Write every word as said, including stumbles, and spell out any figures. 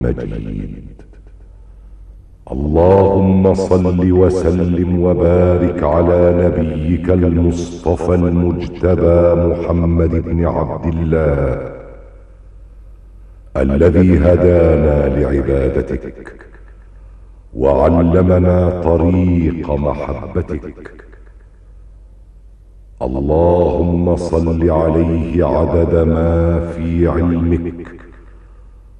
مجيد. اللهم صل وسلم وبارك على نبيك المصطفى المجتبى محمد بن عبد الله الذي هدانا لعبادتك وعلمنا طريق محبتك. اللهم صل عليه عدد ما في علمك